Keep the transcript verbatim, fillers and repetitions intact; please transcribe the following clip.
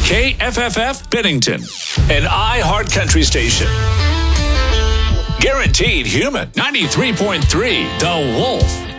K F F F Bennington, an iHeart Country station. Guaranteed human. ninety-three point three The Wolf.